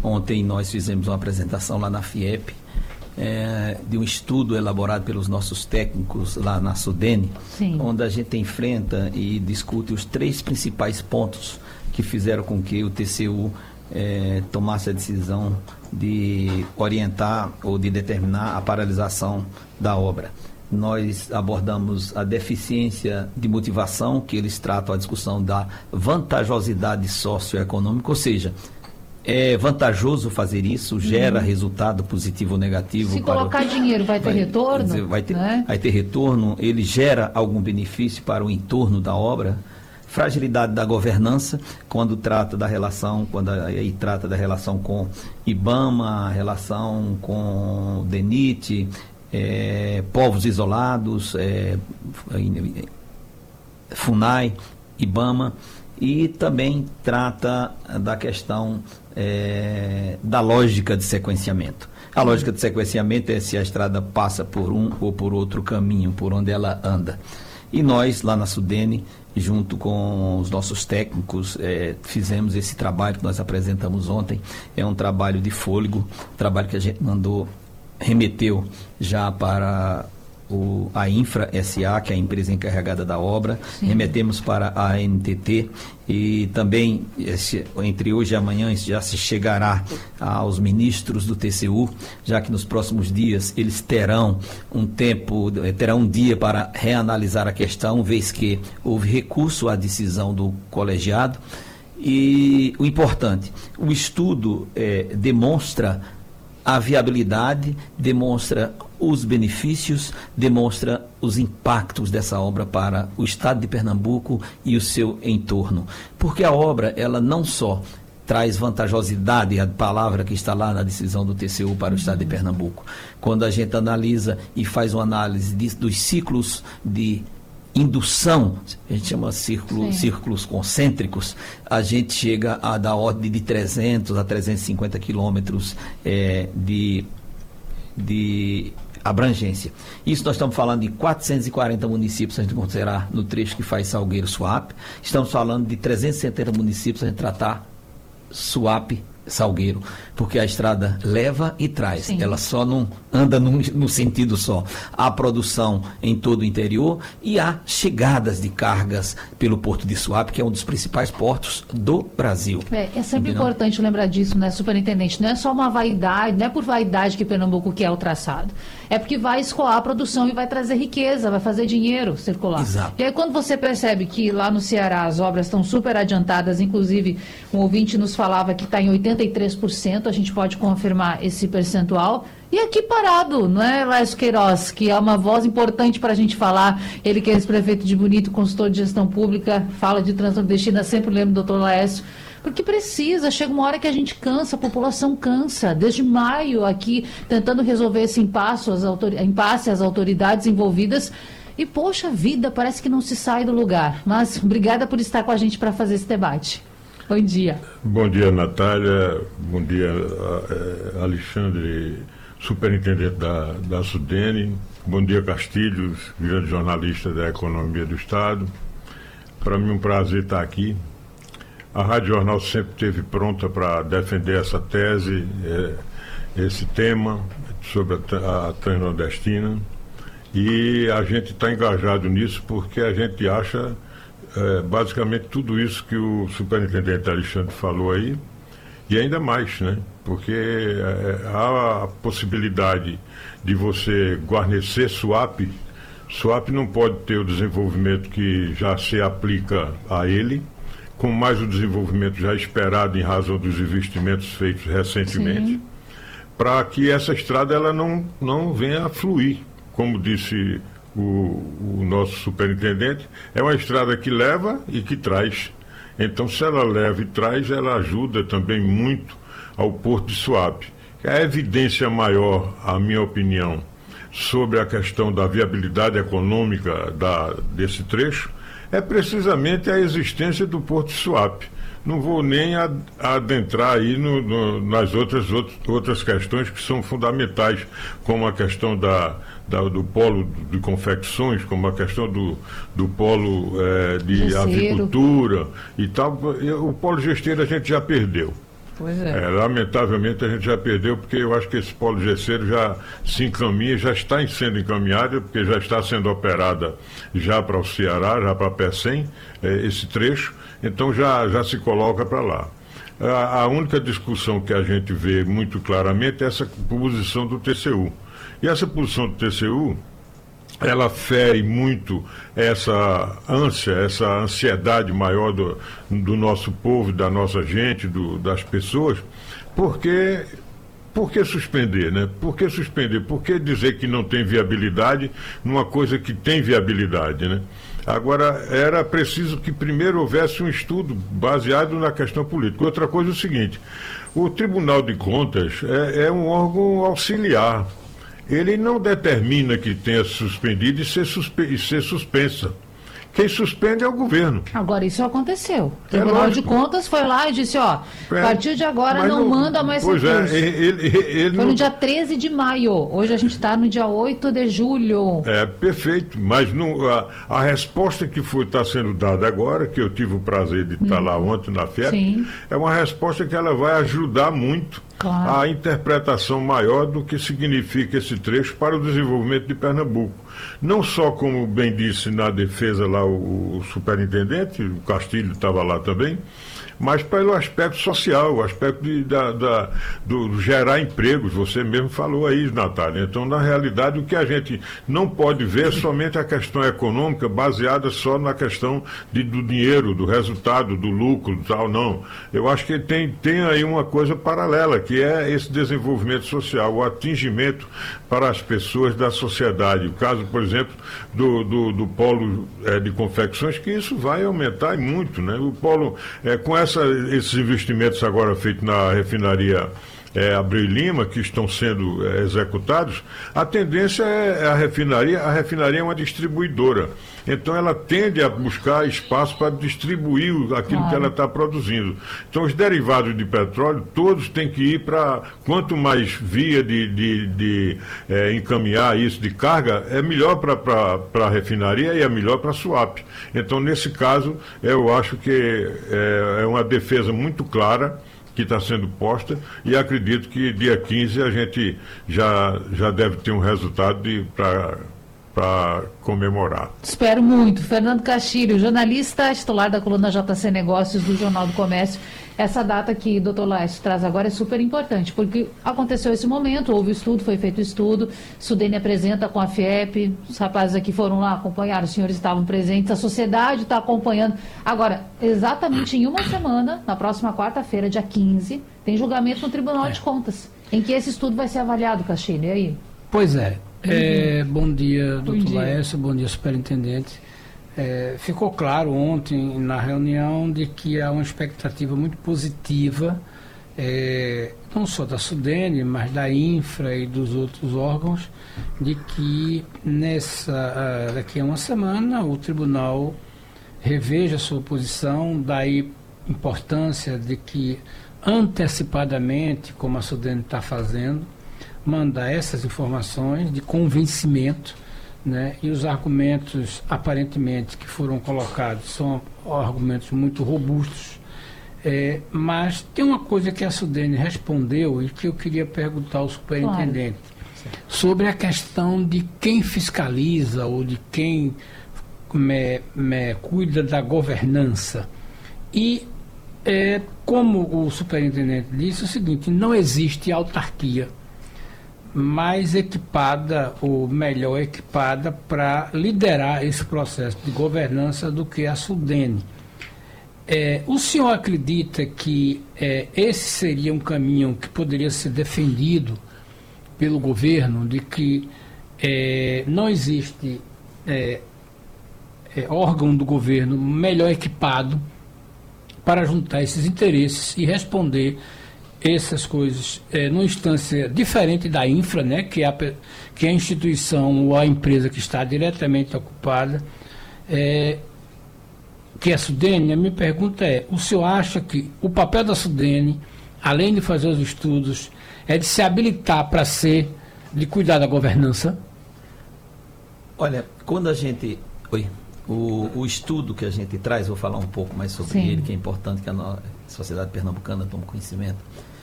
Ontem nós fizemos uma apresentação lá na FIEP, de um estudo elaborado pelos nossos técnicos lá na Sudene, onde a gente enfrenta e discute os 3 principais pontos que fizeram com que o TCU tomasse a decisão de orientar ou de determinar a paralisação da obra. Nós abordamos a deficiência de motivação, que eles tratam a discussão da vantajosidade socioeconômica, ou seja, é vantajoso fazer isso, gera resultado positivo ou negativo. Se colocar dinheiro, vai ter retorno? Vai ter retorno, ele gera algum benefício para o entorno da obra. Fragilidade da governança, quando trata da relação, trata da relação com IBAMA, relação com o DENIT, povos isolados, FUNAI, IBAMA, e também trata da questão da lógica de sequenciamento. A lógica de sequenciamento é se a estrada passa por um ou por outro caminho, por onde ela anda. E nós, lá na Sudene, junto com os nossos técnicos, fizemos esse trabalho que nós apresentamos ontem. É um trabalho de fôlego, trabalho que a gente remeteu já para a Infra SA, que é a empresa encarregada da obra. Sim. Remetemos para a ANTT e também, entre hoje e amanhã, isso já se chegará aos ministros do TCU, já que nos próximos dias eles terão um dia para reanalisar a questão, vez que houve recurso à decisão do colegiado. E o importante, o estudo demonstra a viabilidade, demonstra os benefícios, demonstra os impactos dessa obra para o estado de Pernambuco e o seu entorno. Porque a obra, ela não só traz vantajosidade, a palavra que está lá na decisão do TCU para o estado de Pernambuco. Quando a gente analisa e faz uma análise dos ciclos de indução, a gente chama círculos concêntricos, a gente chega a da ordem de 300 a 350 quilômetros de abrangência. Isso nós estamos falando de 440 municípios, a gente considerar no trecho que faz Salgueiro-Suape. Estamos falando de 370 municípios, a gente tratar Suape-Salgueiro, porque a estrada leva e traz. Sim. Ela só não anda num sentido só. Há produção em todo o interior e há chegadas de cargas pelo Porto de Suape, que é um dos principais portos do Brasil. É sempre importante lembrar disso, né, superintendente? Não é só uma vaidade, não é por vaidade que Pernambuco quer o traçado. É porque vai escoar a produção e vai trazer riqueza, vai fazer dinheiro circular. Exato. E aí quando você percebe que lá no Ceará as obras estão super adiantadas, inclusive um ouvinte nos falava que está em 83%, a gente pode confirmar esse percentual. E aqui parado, não é, Laércio Queiroz, que é uma voz importante para a gente falar, ele que é ex-prefeito de Bonito, consultor de gestão pública, fala de transnordestina, sempre lembro do doutor Laércio, porque precisa, chega uma hora que a gente cansa, a população cansa, desde maio aqui, tentando resolver esse impasse, as autoridades envolvidas, e poxa vida, parece que não se sai do lugar. Mas obrigada por estar com a gente para fazer esse debate. Bom dia. Bom dia, Natália. Bom dia, Alexandre, superintendente da Sudene. Bom dia, Castilhos, grande jornalista da Economia do Estado. Para mim é um prazer estar aqui. A Rádio Jornal sempre esteve pronta para defender essa tese, esse tema sobre a Transnordestina. E a gente está engajado nisso porque a gente acha basicamente tudo isso que o superintendente Alexandre falou aí, e ainda mais, né? Porque há a possibilidade de você guarnecer Suape. Suape não pode ter o desenvolvimento que já se aplica a ele, com mais o desenvolvimento já esperado em razão dos investimentos feitos recentemente, para que essa estrada ela não venha a fluir, como disse o nosso superintendente. É uma estrada que leva e que traz. Então, se ela leva e traz, ela ajuda também muito ao Porto de Suape. A evidência maior, a minha opinião, sobre a questão da viabilidade econômica desse trecho é precisamente a existência do Porto de Suape. Não vou nem adentrar aí nas outras questões que são fundamentais, como a questão do polo de confecções, como a questão do polo de avicultura e tal. O polo gesteiro a gente já perdeu. Pois é. Lamentavelmente a gente já perdeu, porque eu acho que esse polo gesseiro já se encaminha, já está sendo encaminhado, porque já está sendo operada já para o Ceará, já para Pecém, esse trecho, então já se coloca para lá. A única discussão que a gente vê muito claramente é essa posição do TCU. E essa posição do TCU, ela fere muito essa ânsia, essa ansiedade maior do nosso povo, da nossa gente, das pessoas, porque... Por que suspender, né? Por que suspender? Por que dizer que não tem viabilidade numa coisa que tem viabilidade, né? Agora, era preciso que primeiro houvesse um estudo baseado na questão política. Outra coisa é o seguinte, o Tribunal de Contas é um órgão auxiliar. Ele não determina que tenha suspendido e ser suspensa. Quem suspende é o governo. Agora, isso aconteceu. O Tribunal de Contas foi lá e disse, a partir de agora não manda mais recurso. Foi no dia 13 de maio. Hoje a gente está no dia 8 de julho. Perfeito. Mas a resposta que está sendo dada agora, que eu tive o prazer de estar lá ontem na FIEP, é uma resposta que ela vai ajudar muito a interpretação maior do que significa esse trecho para o desenvolvimento de Pernambuco. Não só, como bem disse na defesa lá o superintendente, o Castilho estava lá também, mas pelo aspecto social, o aspecto do gerar empregos. Você mesmo falou aí, Natália. Então, na realidade, o que a gente não pode ver é somente a questão econômica baseada só na questão do dinheiro, do resultado, do lucro, tal, não. Eu acho que tem aí uma coisa paralela, que é esse desenvolvimento social, o atingimento para as pessoas da sociedade. O caso, por exemplo, do polo de confecções, que isso vai aumentar muito, né? O polo, com esses investimentos agora feitos na refinaria Abreu e Lima, que estão sendo executados, a tendência é a refinaria é uma distribuidora. Então ela tende a buscar espaço para distribuir aquilo que ela está produzindo. Então os derivados de petróleo, todos têm que ir para, quanto mais via de encaminhar isso de carga, é melhor para a refinaria e é melhor para a SUAP. Então nesse caso, eu acho que é uma defesa muito clara que está sendo posta, e acredito que dia 15 a gente já deve ter um resultado para comemorar. Espero muito. Fernando Castilho, jornalista titular da coluna JC Negócios do Jornal do Comércio. Essa data que o doutor Laércio traz agora é super importante, porque aconteceu esse momento, houve estudo, foi feito estudo, Sudene apresenta com a FIEP, os rapazes aqui foram lá acompanhar, os senhores estavam presentes, a sociedade está acompanhando. Agora, exatamente em uma semana, na próxima quarta-feira, dia 15, tem julgamento no Tribunal de Contas, em que esse estudo vai ser avaliado, Castilho, e aí? Pois é. Bom dia, doutor Laércio, bom dia, superintendente. Ficou claro ontem na reunião de que há uma expectativa muito positiva, não só da Sudene, mas da Infra e dos outros órgãos, de que daqui a uma semana o tribunal reveja a sua posição, daí importância de que antecipadamente, como a Sudene está fazendo, mandar essas informações de convencimento, né? E os argumentos, aparentemente, que foram colocados são argumentos muito robustos, mas tem uma coisa que a Sudene respondeu e que eu queria perguntar ao superintendente, sobre a questão de quem fiscaliza ou de quem cuida da governança. E, como o superintendente disse, é o seguinte, não existe autarquia mais equipada ou melhor equipada para liderar esse processo de governança do que a Sudene. O senhor acredita que esse seria um caminho que poderia ser defendido pelo governo, de que não existe órgão do governo melhor equipado para juntar esses interesses e responder essas coisas numa instância diferente da Infra, né, que é a instituição ou a empresa que está diretamente ocupada, que é a Sudene? A minha pergunta o senhor acha que o papel da Sudene, além de fazer os estudos, é de se habilitar para de cuidar da governança? Olha, quando a gente... O estudo que a gente traz, vou falar um pouco mais sobre ele, que é importante que Sociedade Pernambucana toma conhecimento.